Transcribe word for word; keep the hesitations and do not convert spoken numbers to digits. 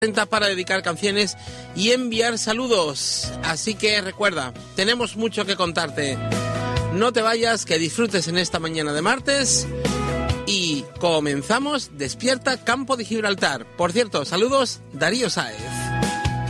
para dedicar canciones y enviar saludos. Así que recuerda, tenemos mucho que contarte. No te vayas, que disfrutes en esta mañana de martes. Y comenzamos Despierta Campo de Gibraltar. Por cierto, saludos, Darío Sáez.